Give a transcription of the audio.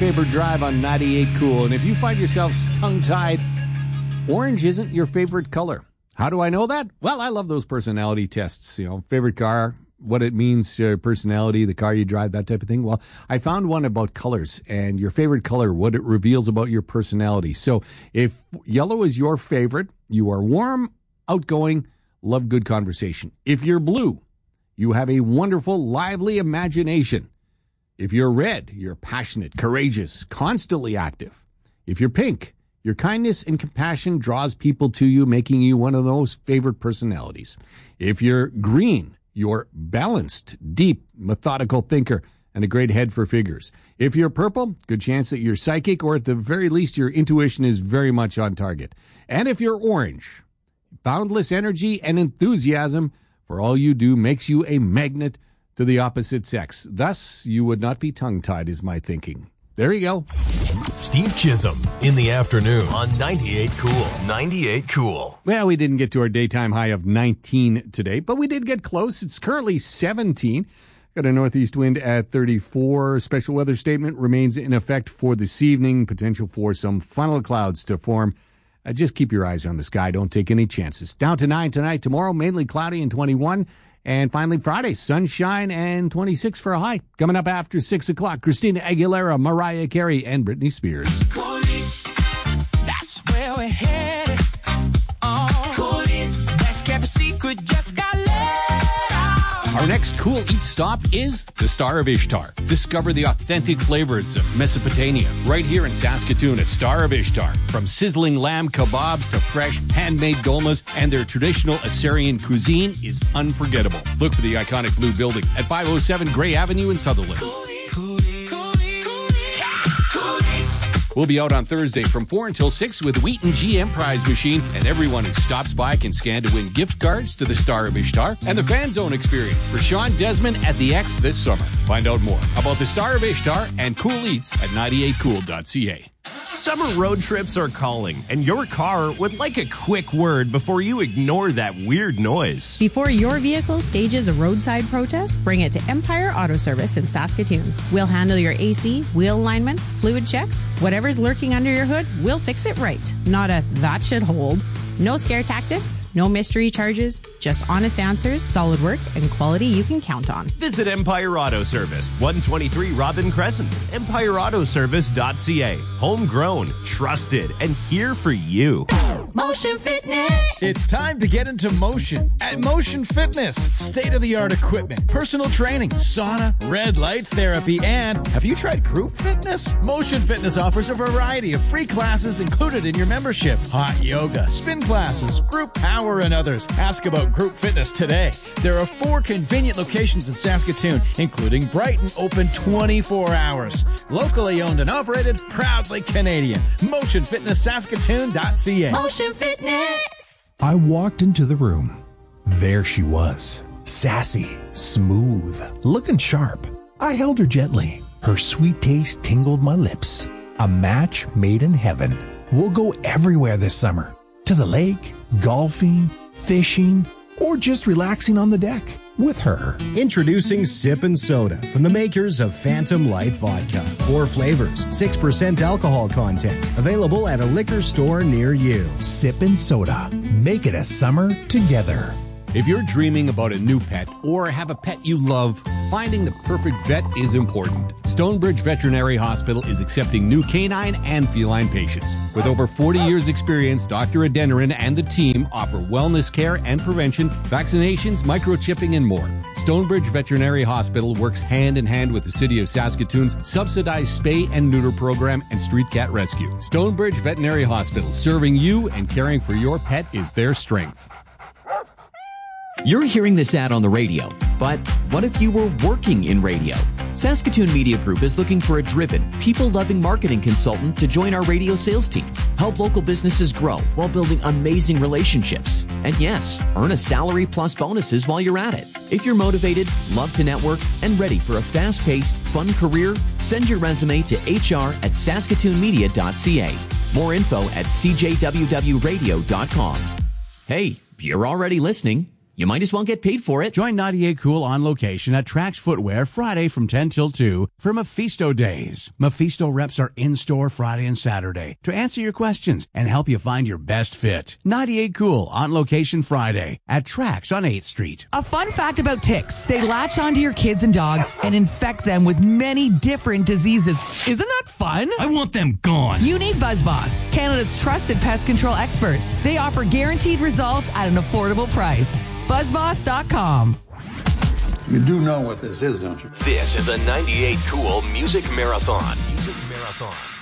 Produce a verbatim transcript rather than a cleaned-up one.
favorite drive on ninety-eight Cool. And if you find yourself tongue-tied, orange isn't your favorite color. How do I know that? Well, I love those personality tests. You know, favorite car, what it means, uh, personality, the car you drive, that type of thing. Well, I found one about colors and your favorite color, what it reveals about your personality. So if yellow is your favorite, you are warm, outgoing, love good conversation. If you're blue, you have a wonderful, lively imagination. If you're red, you're passionate, courageous, constantly active. If you're pink, your kindness and compassion draws people to you, making you one of those favorite personalities. If you're green, you're balanced, deep, methodical thinker, and a great head for figures. If you're purple, good chance that you're psychic, or at the very least, your intuition is very much on target. And if you're orange, boundless energy and enthusiasm for all you do makes you a magnet to the opposite sex. Thus, you would not be tongue-tied, is my thinking. There you go. Steve Chisholm in the afternoon on ninety-eight Cool. ninety-eight Cool. Well, we didn't get to our daytime high of nineteen today, but we did get close. It's currently seventeen. Got a northeast wind at thirty-four. Special weather statement remains in effect for this evening. Potential for some funnel clouds to form. Uh, just keep your eyes on the sky. Don't take any chances. Down to nine tonight. Tomorrow, mainly cloudy and twenty-one. And finally, Friday, sunshine and twenty-six for a high. Coming up after six o'clock, Christina Aguilera, Mariah Carey, and Britney Spears. Cool Eats, that's where we're headed. Oh, Cool Eats, best kept secret, just got let out. Our next Cool Eat stop is the Star of Ishtar. Discover the authentic flavors of Mesopotamia right here in Saskatoon at Star of Ishtar. From sizzling lamb kebabs to fresh handmade dolmas, and their traditional Assyrian cuisine is unforgettable. Look for the iconic blue building at five oh seven Gray Avenue in Sutherland. Cool Eats, Cool Eats, Cool Eats, Cool Eats. We'll be out on Thursday from four until six with Wheaton G M Prize Machine, and everyone who stops by can scan to win gift cards to the Star of Ishtar and the Fan Zone experience for Sean Desmond at the X this summer. Find out more about the Star of Ishtar and Cool Eats at ninety-eight cool dot c a. Summer road trips are calling, and your car would like a quick word before you ignore that weird noise. Before your vehicle stages a roadside protest, bring it to Empire Auto Service in Saskatoon. We'll handle your A C, wheel alignments, fluid checks. Whatever's lurking under your hood, we'll fix it right. Not a that should hold. No scare tactics, no mystery charges, just honest answers, solid work, and quality you can count on. Visit Empire Auto Service, one twenty-three Robin Crescent, empire auto service dot c a. Homegrown, trusted, and here for you. Motion Fitness. It's time to get into motion at Motion Fitness. State-of-the-art equipment, personal training, sauna, red light therapy, and have you tried group fitness? Motion Fitness offers a variety of free classes included in your membership. Hot yoga, spin classes, group power, and others. Ask about group fitness today. There are four convenient locations in Saskatoon, including Brighton, open twenty-four hours. Locally owned and operated, proudly Canadian. motion fitness saskatoon dot c a. Motion Fitness. I walked into the room. There she was. Sassy, smooth, looking sharp. I held her gently. Her sweet taste tingled my lips. A match made in heaven. We'll go everywhere this summer. To the lake, golfing, fishing, or just relaxing on the deck with her. Introducing Sip and Soda from the makers of Phantom Light Vodka. Four flavors, six percent alcohol content. Available at a liquor store near you. Sip and Soda. Make it a summer together. If you're dreaming about a new pet or have a pet you love, finding the perfect vet is important. Stonebridge Veterinary Hospital is accepting new canine and feline patients. With over forty years experience, Doctor Adeniran and the team offer wellness care and prevention, vaccinations, microchipping, and more. Stonebridge Veterinary Hospital works hand in hand with the City of Saskatoon's subsidized spay and neuter program and street cat rescue. Stonebridge Veterinary Hospital, serving you and caring for your pet is their strength. You're hearing this ad on the radio, but what if you were working in radio? Saskatoon Media Group is looking for a driven, people-loving marketing consultant to join our radio sales team. Help local businesses grow while building amazing relationships. And yes, earn a salary plus bonuses while you're at it. If you're motivated, love to network, and ready for a fast-paced, fun career, send your resume to h r at saskatoon media dot c a. More info at c j w w radio dot com. Hey, you're already listening. you might as well get paid for it. Join ninety-eight Cool on location at Trax Footwear Friday from ten till two for Mephisto Days. Mephisto reps are in-store Friday and Saturday to answer your questions and help you find your best fit. ninety-eight Cool on location Friday at Trax on eighth Street. A fun fact about ticks. They latch onto your kids and dogs and infect them with many different diseases. Isn't that fun? I want them gone. You need BuzzBoss, Canada's trusted pest control experts. They offer guaranteed results at an affordable price. BuzzBoss dot com. You do know what this is, don't you? This is a ninety-eight Cool Music Marathon. Music Marathon.